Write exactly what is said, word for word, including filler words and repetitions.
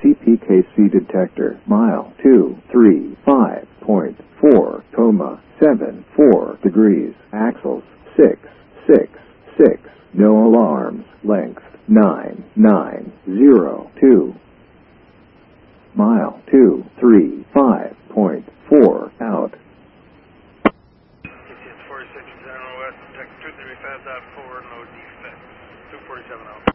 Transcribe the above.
C P K C detector. Mile two three five point four, comma, seven four degrees. Axles, six six six. No alarms. Length, nine nine zero two. Mile two three five point four out. forty-six, General West, Tech two three five point four, no defects. two forty-seven out.